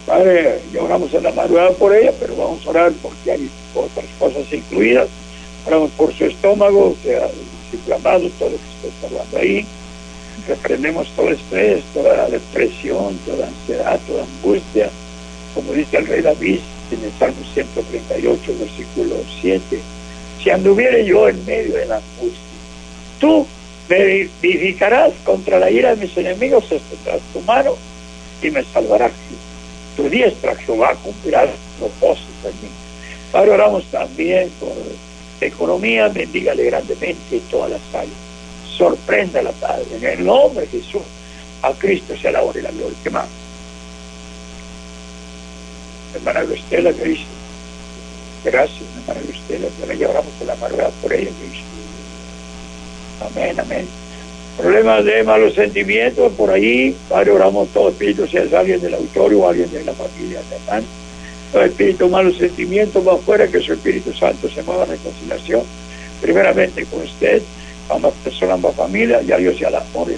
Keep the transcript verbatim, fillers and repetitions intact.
Padre, ya oramos en la madrugada por ella, pero vamos a orar porque hay otras cosas incluidas. Oramos por su estómago, que ha inflamado, todo lo que está hablando ahí. Reprendemos todo estrés, toda depresión, toda ansiedad, toda angustia. Como dice el rey David en el Salmo ciento treinta y ocho, versículo siete, si anduviere yo en medio de la angustia, tú me vivificarás contra la ira de mis enemigos, extenderás tu mano y me salvarás. Tu diestra, Jehová, cumplirá los propósitos en mí. Padre, oramos también por economía, bendígale grandemente todas las áreas. Sorpréndala, Padre, en el nombre de Jesús. A Cristo sea la honra y la gloria. ¿Qué más? Hermana Estela, que dice, gracias, hermana Estela, también oramos por la madrugada por ella, que dice, amén, amén. Problemas de malos sentimientos por ahí, Padre, oramos todo espíritu, si es alguien del auditorio o alguien de la familia de hermano, todo espíritu, malos sentimientos, va afuera, que su Espíritu Santo se mueva a reconciliación, primeramente con usted, ambas personas, ambas familias, y a Dios sea la honra.